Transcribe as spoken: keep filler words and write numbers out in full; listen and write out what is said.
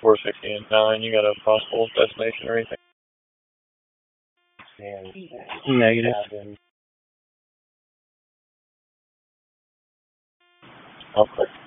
four sixty and nine, you got a possible destination or anything? Negative. Okay.